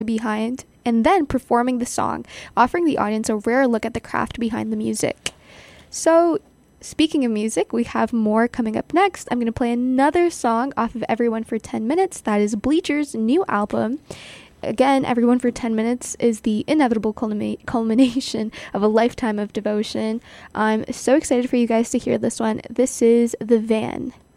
behind, and then performing the song, offering the audience a rare look at the craft behind the music. So, speaking of music, we have more coming up next. I'm going to play another song off of Everyone for 10 Minutes. That is Bleacher's new album. Again, Everyone for 10 Minutes is the inevitable culmination of a lifetime of devotion. I'm so excited for you guys to hear this one. This is The Van.